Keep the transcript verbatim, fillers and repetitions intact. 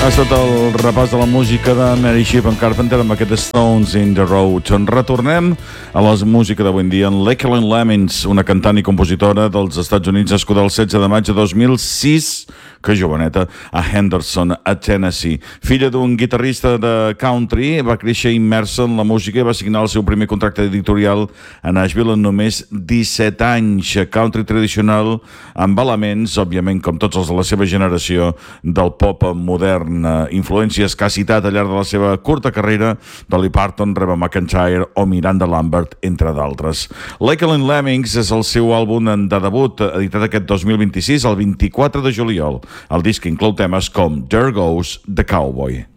Ha estat el repàs de la música de Mary Chapin Carpenter amb aquest Stones in the Road. Retornem a la música d'avui en dia en Lakeland Lemons, una cantant i compositora dels Estats Units, nascuda el setze de maig de dos mil sis, que joveneta, a Henderson, a Tennessee. Filla d'un guitarrista de country, va créixer immersa en la música i va signar el seu primer contracte editorial a Nashville en només disset anys. Country tradicional amb elements, òbviament, com tots els de la seva generació, del pop modern. Influències que ha citat al llarg de la seva curta carrera: Dolly Parton, Reba McEntire o Miranda Lambert, entre d'altres. Lakeland Lemons és el seu àlbum de debut, editat aquest dos mil vint-i-sis, el vint-i-quatre de juliol. El disc inclou temes com There Goes the Cowboy.